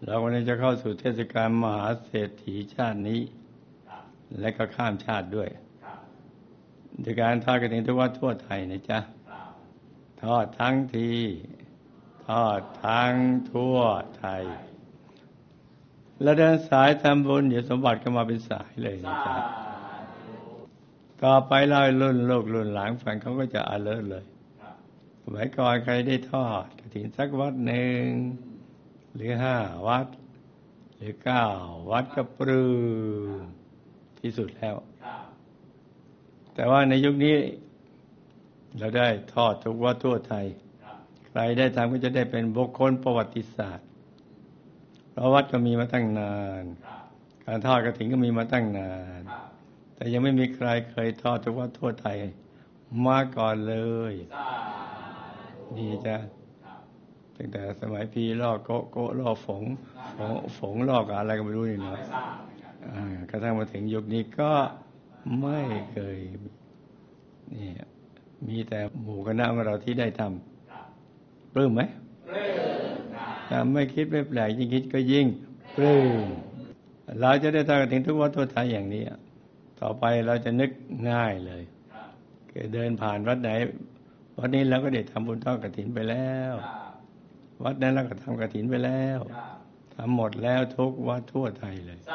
เราวันนี้จะเข้าสู่เทศกาลมหาเศรษฐีชาตินี้และก็ข้ามชาติด้วยในการทอดกฐินทุกวัดทั่วไทยนะจ๊ะทอดทั้งทีทอดทั้งทั่วไทยแล้วเดินสายทำบุญเดี๋ยวสมบัติก็มาเป็นสายเลยนะจ๊ะต่อไปเรารุ่นลูกรุ่นหลานฝันเขาก็จะอาเลิศเลยสมัยก่อนใครได้ทอดกฐินสักวัดหนึ่งหรือ5 วัดหรือ9 วัดก็ปลื้มที่สุดแล้วแต่ว่าในยุคนี้เราได้ทอดทุกวัดทั่วไทยใครได้ทำก็จะได้เป็นบุคคลประวัติศาสตร์เพราะวัดก็มีมาตั้งนานการทอดกฐินก็มีมาตั้งนานแต่ยังไม่มีใครเคยทอดทุกวัดทั่วไทยมาก่อนเลยดีจ้ะตั้งแต่สมัยพีล่อโกล่อฝงล่อกอะไรก็ไม่รู้นี่เนาะกระทั่งมาถึงยุคนี้ก็ไม่เคยนี่มีแต่หมู่คณะของเราที่ได้ทำปลื้มไหมถ้าไม่คิดไม่แปลกยิ่งคิดก็ยิ่งปลื้มเราจะได้ทำถึงทุกวัดทั่วไทยอย่างนี้ต่อไปเราจะนึกง่ายเลยเดินผ่านวัดไหนวัดนี้เราก็ได้ทำบุญทอดกฐินไปแล้ววัดนั้นเราก็ทำกฐินไปแล้วทำหมดแล้วทุกวัดทั่วไทยเลย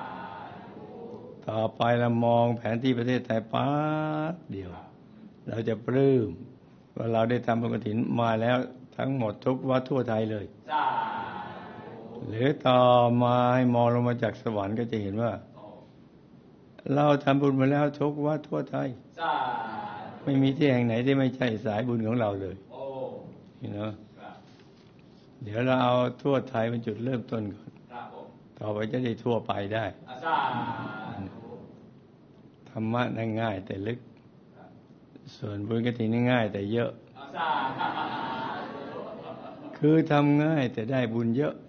ต่อไปเรามองแผนที่ประเทศไทยป๊าดเดียวเราจะปลื้มว่าเราได้ทำบุญกฐินมาแล้วทั้งหมดทุกวัดทั่วไทยเลยหรือต่อมาให้มองลงมาจากสวรรค์ก็จะเห็นว่าเราทำบุญมาแล้วทุกวัดทั่วไทยไม่มีที่แห่งไหนที่ไม่ใช่สายบุญของเราเลยเนาะเดี๋ยวเราเอาทั่วไทยเป็นจุดเริ่มต้นก่อนต่อไปจะได้ทั่วไปได้ธรรมะนั่งง่ายแต่ลึกส่วนบุญกฐินง่ายแต่เยอะคือทำง่ายแต่ได้บุญเยอะ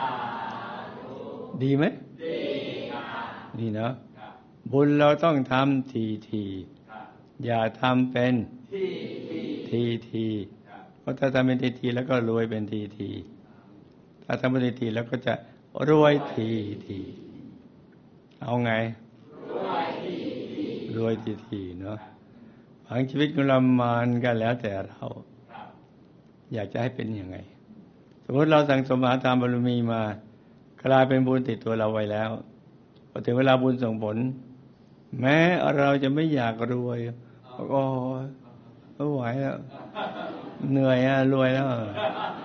ดีไหมดีเนาะบุญเราต้องทำทีอย่าทำเป็นทีเพราะถ้าทำเป็นทีแล้วก็รวยเป็นทีถ้าทำเป็นทีแล้วก็จะรวยทีเอาไงรวยทีเนาะผังชีวิตของเรามันก็แล้วแต่เราอยากจะให้เป็นยังไงสมมติเราสั่งสมหาทานบารมีมากลายเป็นบุญติดตัวเราไว้แล้วพอถึงเวลาบุญส่งผลแม้เราจะไม่อยากรวยก็ไม่ไหวแล้วเหนื่อยรวยแล้ว